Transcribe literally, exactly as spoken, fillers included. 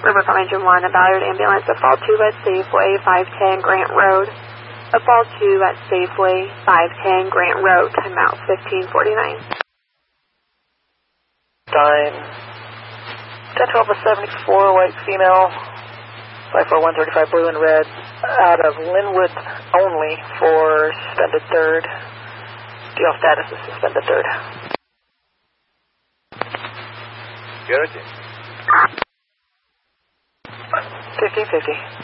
River Palm Engine one, a Ballard ambulance at Fall two at Safeway, five ten Grant Road. A Fall two at Safeway, five ten Grant Road, timeout fifteen forty-nine. Time ten twelve seventy-four, white female, five four one thirty-five blue and red, out of Linwood only for suspended third. D L status is suspended third. Security. fifteen fifty.